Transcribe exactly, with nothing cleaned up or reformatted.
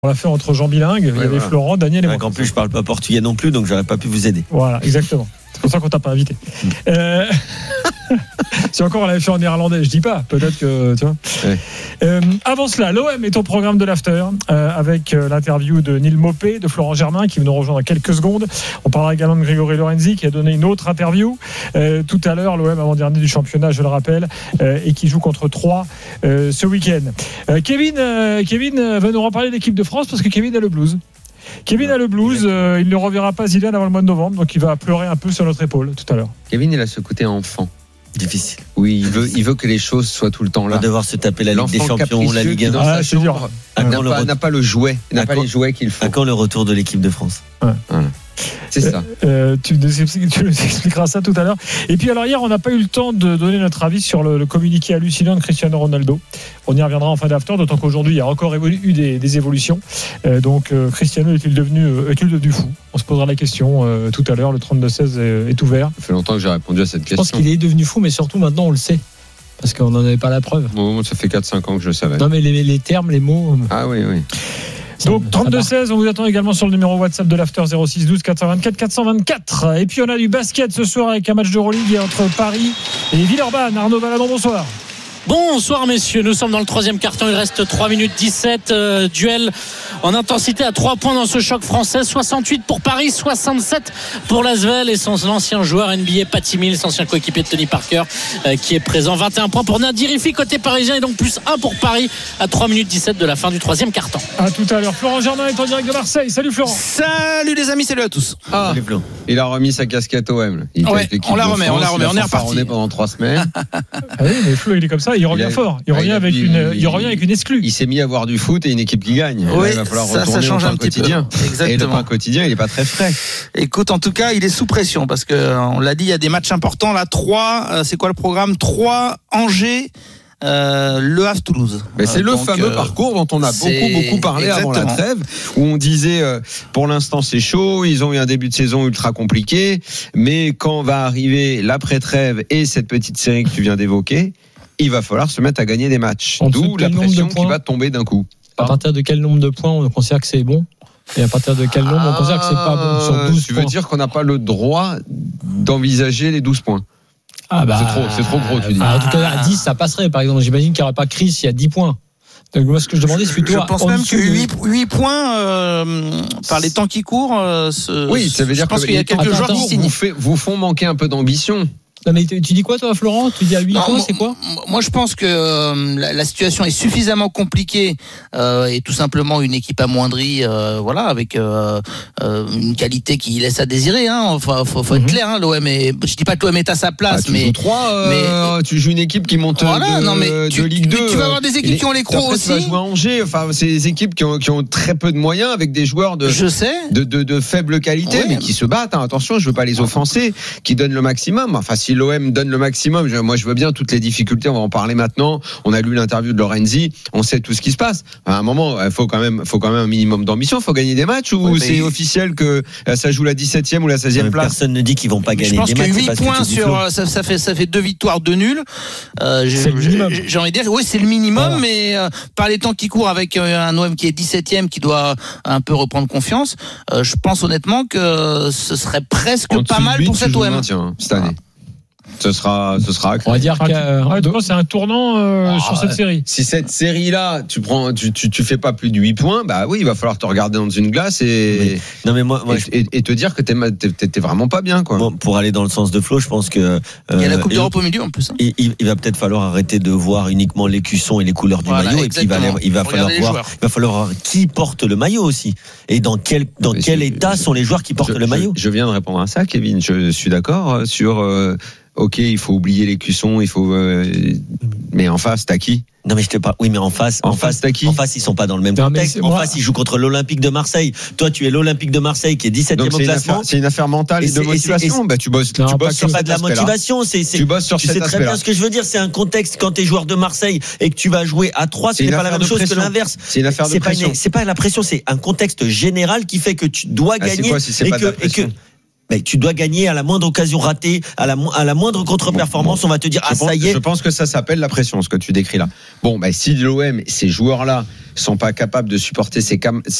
On l'a fait entre gens bilingues. Il y ouais, avait voilà. Florent, Daniel et ouais, moi. En plus, je parle pas portugais non plus, donc j'aurais pas pu vous aider. Voilà, exactement. C'est pour ça qu'on t'a pas invité. Euh... si encore on l'avait fait en néerlandais, je dis pas. Peut-être que tu vois. Ouais. Euh, avant cela, l'O M est au programme de l'after euh, avec euh, l'interview de Neil Maupay, de Florent Germain qui va nous rejoindre dans quelques secondes. On parlera également de Grégory Lorenzi qui a donné une autre interview euh, tout à l'heure. L'O M avant-dernier du championnat, je le rappelle, euh, et qui joue contre Troyes euh, ce week-end. Euh, Kevin, euh, Kevin va nous reparler de l'équipe de France parce que Kevin a le blues. Kevin a le blues, euh, il ne reverra pas Zidane avant le mois de novembre, donc il va pleurer un peu sur notre épaule tout à l'heure. Kevin, il a ce côté enfant. Difficile. Oui, il veut, il veut que les choses soient tout le temps On là. va devoir se taper la Ligue des L'enfant Champions, la capricieux Ligue qui, un. dans Ah, sa c'est dur. chambre, À n'a quand le pas, re- n'a pas le jouet, n'a À pas quand- les jouets qu'il faut. À quand le retour de l'équipe de France? Voilà. C'est ça. Euh, tu, nous expliques- tu nous expliqueras ça tout à l'heure. Et puis alors hier, on n'a pas eu le temps de donner notre avis sur le, le communiqué hallucinant de Cristiano Ronaldo. On y reviendra en fin d'after, d'autant qu'aujourd'hui, il y a encore évolu- eu des, des évolutions. Euh, donc euh, Cristiano est-il devenu, euh, est-il devenu fou? On se posera la question euh, tout à l'heure. Le trente-deux seize est, est ouvert. Ça fait longtemps que j'ai répondu à cette Je pense question. qu'il est devenu fou, mais surtout maintenant on le sait. Parce qu'on n'en avait pas la preuve. Bon, ça fait quatre cinq ans que je le savais. Non, mais les, les termes, les mots. Ah oui, oui. ça- Donc ça trente-deux marche. seize, on vous attend également sur le numéro WhatsApp de l'After zéro six douze quatre cent vingt-quatre quatre cent vingt-quatre. Et puis on a du basket ce soir avec un match d'Euroleague entre Paris et Villeurbanne. Arnaud Valadon, bonsoir. Bonsoir messieurs, nous sommes dans le troisième quart-temps, il reste trois minutes dix-sept, euh, duel en intensité à trois points dans ce choc français, soixante-huit pour Paris, soixante-sept pour l'Asvel et son ancien joueur N B A Patty Mills, ancien coéquipier de Tony Parker euh, qui est présent, vingt et un points pour Nadir Rifi côté parisien et donc plus un pour Paris à trois minutes dix-sept de la fin du troisième quart-temps. À tout à l'heure. Florent Germain est en direct de Marseille. Salut Florent. Salut les amis, salut à tous. Ah, Salut, Flo. il a remis sa casquette O M. Il était Ouais, avec l'équipe on la de remet, on France, la remet, il a on est reparti. fanfaronné pendant trois semaines. Ah oui, mais Flo, il est comme ça. Il revient Il a- fort. Il Ah, revient il a- avec il- une, il- il revient avec une exclue. Il s'est mis à voir du foot et une équipe qui gagne. Là, Oui, il va falloir ça, ça retourner change au pain un petit peu. quotidien. Et le Exactement. pain quotidien, il est pas très frais. Écoute, en tout cas, il est sous pression parce que euh, on l'a dit, il y a des matchs importants là. Trois, euh, c'est quoi le programme? Trois, Angers. Euh, Le Havre Toulouse. Mais c'est Euh, le donc, fameux euh, parcours dont on a c'est- beaucoup beaucoup parlé avant la exactement. trêve, où on disait euh, pour l'instant c'est chaud, ils ont eu un début de saison ultra compliqué, mais quand va arriver l'après-trêve et cette petite série que tu viens d'évoquer, il va falloir se mettre à gagner des matchs. En dessous D'où de la quel nombre de pression qui points va tomber d'un coup. À partir de quel nombre de points on considère que c'est bon? Et à partir de quel nombre on considère que c'est pas bon? Sur douze Tu points. veux dire qu'on n'a pas le droit d'envisager les douze points? Ah bah, c'est trop- c'est trop gros, tu dis. bah, en tout cas, à dix, ça passerait, par exemple. J'imagine qu'il n'y aurait pas Chris s'il y a dix points. Donc, moi, ce que je demandais, c'est plutôt. Je pense en même dessous que de- huit points euh, par les temps qui courent. euh, ce- Oui, ça veut je dire pense que qu'il y a les quelques attends, joueurs qui attends, signent. vous, fait- vous font manquer un peu d'ambition. Non, mais tu tu dis quoi, toi, Florent? Tu dis à huit Non, points, moi- c'est quoi? Moi, je pense que euh, la, la situation est suffisamment compliquée euh, et tout simplement une équipe amoindrie, euh, voilà, avec euh, euh, une qualité qui laisse à désirer. Hein. Enfin, faut, faut être Mhm. clair. Hein, L'O M est, je dis pas que l'O M est à sa place, Ah, tu mais joues trois, euh, tu joues une équipe qui monte Voilà, de, non, mais tu- de Ligue tu- deux. tu vas avoir des équipes Et qui ont les crocs après, Tu vas aussi. jouer à Angers. Enfin, c'est des équipes qui ont, qui ont très peu de moyens avec des joueurs de, je sais. de, de, de faible qualité, Ouais. mais qui se battent. Hein. Attention, je veux pas les offenser, qui donnent le maximum. Enfin, si l'O M donne le maximum, je, moi, je veux bien toutes les difficultés. On va en parler maintenant. On a lu l'interview de Lorenzi. On sait tout ce qui se passe. À un moment, il faut quand même, faut quand même un minimum d'ambition. Il faut gagner des matchs ou Ouais, mais- c'est officiel que euh, ça joue la dix-septième ou la seizième place. Personne ne dit qu'ils vont pas Je gagner pense des que matchs. c'est huit pas ce que points tu dis, sur Flo. euh, ça, ça fait ça fait deux victoires, deux nuls. Euh, j'ai- C'est le minimum. j'ai j'ai envie de dire oui, c'est le minimum, Voilà. mais euh, par les temps qui courent avec euh, un O M qui est dix-septième qui doit un peu reprendre confiance, euh, je pense honnêtement que ce serait presque En pas dessous de mal huit, pour tu cet joues O le M. maintien, hein, cette année. Ce sera, ce sera. On va dire Ah, tu- qu'à. ouais, tu vois, c'est un tournant euh, Ah, sur cette série. Si cette série-là, tu prends, tu, tu, tu fais pas plus de huit points, bah oui, il va falloir te regarder dans une glace et, Non, mais moi, moi et, je- et- et te dire que t'es, ma- t'es, t'es vraiment pas bien, quoi. bon, pour aller dans le sens de Flo, je pense que. Il y a la euh, Coupe et- d'Europe au milieu en plus. Hein. Il, il- il va peut-être falloir arrêter de voir uniquement l'écusson et les couleurs du Voilà, maillot, et puis il va, exactement. il va Faut falloir regarder les voir, joueurs. il va falloir voir qui porte le maillot aussi, et dans quel dans Mais quel c'est- état sont les joueurs qui portent je, le maillot. Je, je viens de répondre à ça, Kevin. Je suis d'accord euh, sur. euh, ok, il faut oublier les cuissons, il faut. euh, mais en face, t'as qui? Non mais je te parle. Oui, mais en face, En en, face, face, t'as qui en face, ils sont pas dans le même Non, mais contexte. c'est En moi- face, ils jouent contre l'Olympique de Marseille. Toi, tu es l'Olympique de Marseille qui est dix-septième Donc au c'est une, classement. affaire, c'est une affaire mentale Et et, de c'est- et c'est- et motivation. c'est- Bah tu bosses, Non, tu pas bosses que sur C'est pas cet de la aspect-là. motivation, c'est, c'est Tu bosses sur tu cet sais très aspect-là. bien ce que je veux dire. C'est un contexte quand t'es joueur de Marseille et que tu vas jouer à trois, ce C'est n'est une pas la affaire même de chose que pression. l'inverse. C'est une affaire de C'est pas, pression. une- c'est pas la pression, c'est un contexte général qui fait que tu dois Ah, c'est gagner. quoi si c'est et pas de que, la et que- pression Mais tu dois gagner à la moindre occasion ratée, à la, à la moindre contre-performance, bon, bon. on va te dire, je ah, pense, ça y est. Je pense que ça s'appelle la pression, ce que tu décris là. Bon, bah, si l'O M, ces joueurs-là, sont pas capables de supporter ces, cam-